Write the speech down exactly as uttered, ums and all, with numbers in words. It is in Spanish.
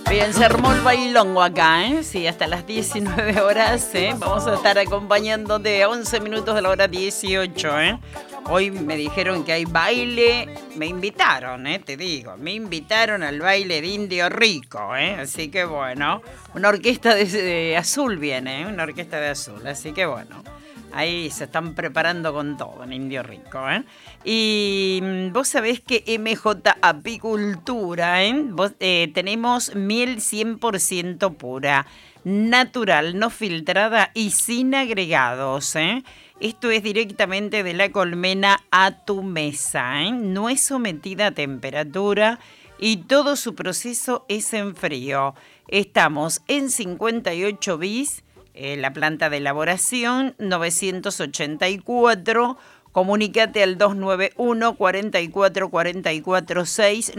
Bien, se armó el bailongo acá, ¿eh? Sí, hasta las diecinueve horas, ¿eh? Vamos a estar acompañándote a once minutos de la hora dieciocho, ¿eh? Hoy me dijeron que hay baile, me invitaron, ¿eh? Te digo, me invitaron al baile de Indio Rico, ¿eh? Así que bueno, una orquesta de, de azul viene, ¿eh? Una orquesta de azul, así que bueno. Ahí se están preparando con todo en Indio Rico, ¿eh? Y vos sabés que M J Apicultura, ¿eh? Vos, eh, tenemos miel cien por ciento pura, natural, no filtrada y sin agregados, ¿eh? Esto es directamente de la colmena a tu mesa, ¿eh? No es sometida a temperatura y todo su proceso es en frío. Estamos en cincuenta y ocho bis. Eh, la planta de elaboración novecientos ochenta y cuatro, comunícate al dos nueve uno, cuatro cuatro cuatro cuatro seis.